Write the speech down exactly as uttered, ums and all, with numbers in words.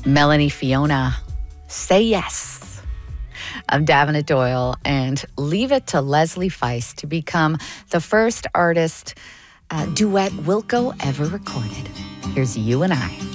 Melanie Fiona, Say Yes. I'm Davina Doyle, and leave it to Leslie Feist to become the first artist uh, duet Wilco ever recorded. Here's You and I.